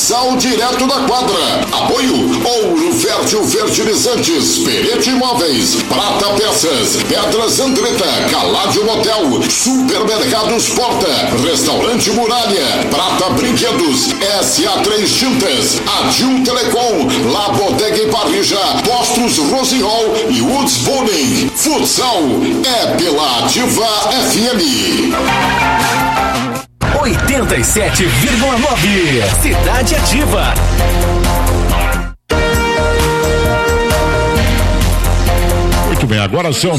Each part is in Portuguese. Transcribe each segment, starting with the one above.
Sal direto da quadra. Apoio Ouro Fértil Fertilizantes, Perete Imóveis, Prata Peças, Pedras Andretta, Caládio Motel, Supermercados Porta, Restaurante Muralha, Prata Brinquedos, SA3 Tintas, Adil Telecom, La Bodega e Parrija, Postos Rosinhol e Woods Bowling. Futsal é pela Ativa FM. 87,9 Cidade Ativa. Muito bem, agora são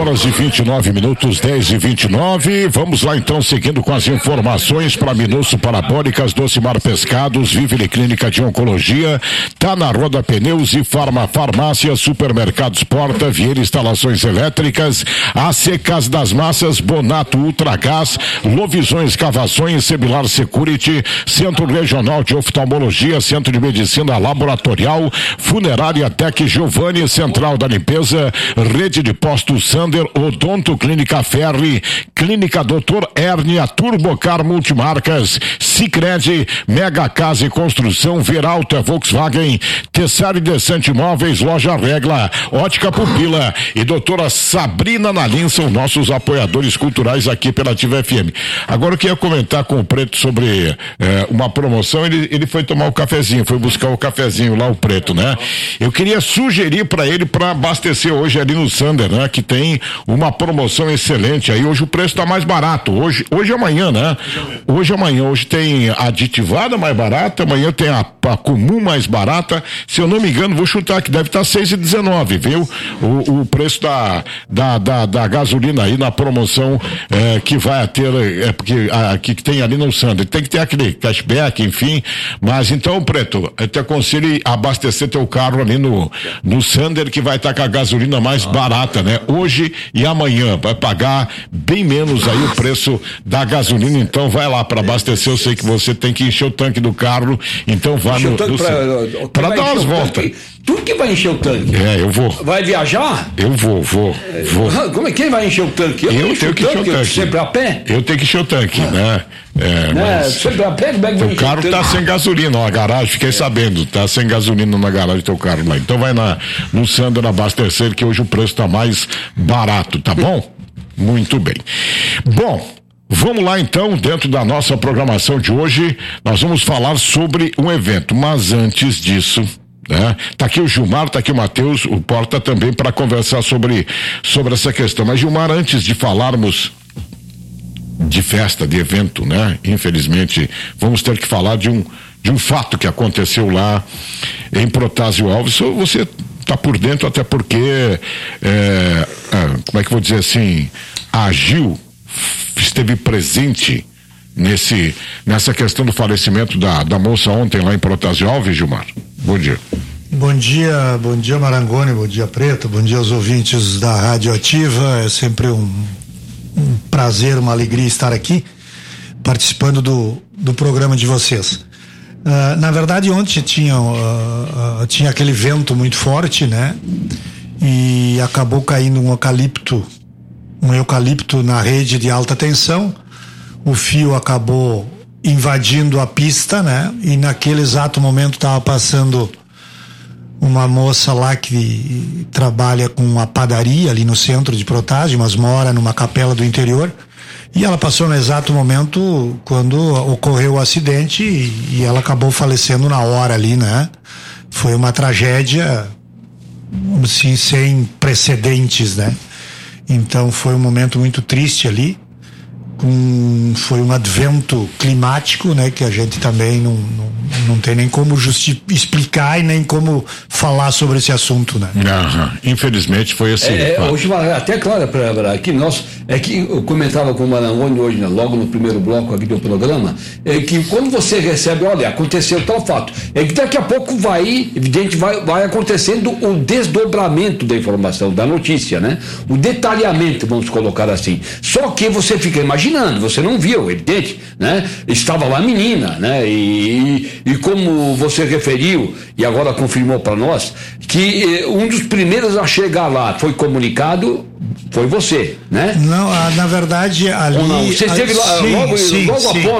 10h29, 10h29. Vamos lá então, seguindo com as informações para Minusso Parabólicas, Docimar Pescados, Vivere Clínica de Oncologia, tá na Roda Pneus e Farmácia, Supermercados Porta, Vieira Instalações Elétricas, AC Casa das Massas, Bonato Ultragás, Lovisões Cavações, Semilar Security, Centro Regional de Oftalmologia, Centro de Medicina Laboratorial, Funerária Tec Giovanni, Central da Limpeza, Rede de Postos Sander, Odonto Clínica Ferri, Clínica Doutor Hérnia, Turbocar Multimarcas, Sicredi, Mega Casa e Construção, Veralta Volkswagen, Tessari Descente Imóveis, Loja Regla, Ótica Pupila e doutora Sabrina Nalim são nossos apoiadores culturais aqui pela Ativa FM. Agora eu queria comentar com o Preto sobre uma promoção. Ele foi tomar o cafezinho, foi buscar o cafezinho lá, o Preto, né? Eu queria sugerir para ele para abastecer hoje ali no Sander, né? Que tem uma promoção excelente aí. Hoje o preço tá mais barato. Hoje e amanhã, né? Hoje e amanhã. Hoje tem a aditivada mais barata, amanhã tem a comum mais barata. Se eu não me engano, vou chutar que deve estar 6,19, viu? O preço da gasolina aí na promoção que vai ter, que tem ali no Sander. Tem que ter aquele cashback, enfim. Mas então, Preto, eu te aconselho a abastecer teu carro ali no Sander, que vai estar com a gasolina mais barata, né? Hoje e amanhã vai pagar bem menos aí o preço da gasolina, então vai lá para abastecer. Eu sei que você tem que encher o tanque do carro, então vai para dar umas voltas. Tu que vai encher o tanque? Eu vou. Vai viajar? Eu vou. Como é que vai encher o tanque? Eu tenho que encher o tanque. Sempre a pé? Eu tenho que encher o tanque, né? Mas sempre a pé, como é que vai encher o carro tá sem gasolina na garagem, fiquei sabendo, tá sem gasolina na garagem teu carro lá. Então vai no Sander abastecer, que hoje o preço tá mais barato, tá bom? Muito bem. Bom, vamos lá então, dentro da nossa programação de hoje, nós vamos falar sobre um evento, mas antes disso, né? Tá aqui o Gilmar, tá aqui o Matheus, o Porta também para conversar sobre essa questão. Mas Gilmar, antes de falarmos de festa, de evento, né? Infelizmente, vamos ter que falar de um fato que aconteceu lá em Protásio Alves. Você tá por dentro, até porque como é que eu vou dizer assim, a Gil esteve presente nessa questão do falecimento da moça ontem lá em Protásio Alves, Gilmar. Bom dia. Bom dia Marangoni, bom dia Preto, bom dia aos ouvintes da Rádio Ativa. É sempre um prazer, uma alegria estar aqui participando do programa de vocês. Na verdade, ontem tinha aquele vento muito forte, né? E acabou caindo um eucalipto na rede de alta tensão. O fio acabou invadindo a pista, né? E naquele exato momento estava passando uma moça lá que trabalha com uma padaria ali no centro de Protásio, mas mora numa capela do interior. E ela passou no exato momento quando ocorreu o acidente e ela acabou falecendo na hora ali, né? Foi uma tragédia, assim, sem precedentes, né? Então foi um momento muito triste ali. Foi um advento climático, né, que a gente também não tem nem como explicar e nem como falar sobre esse assunto, né? Infelizmente foi assim. Hoje, até claro para aqui que eu comentava com o Marangoni hoje, né, logo no primeiro bloco aqui do programa, que quando você recebe, olha, aconteceu tal fato, que daqui a pouco vai acontecendo o desdobramento da informação, da notícia, né? O detalhamento, vamos colocar assim. Só que você fica imaginando, você não viu, evidente, né? Estava lá a menina, né? E como você referiu e agora confirmou para nós, que um dos primeiros a chegar lá foi comunicado, foi você, né? Não, na verdade ali... Ou não? Você esteve lá logo após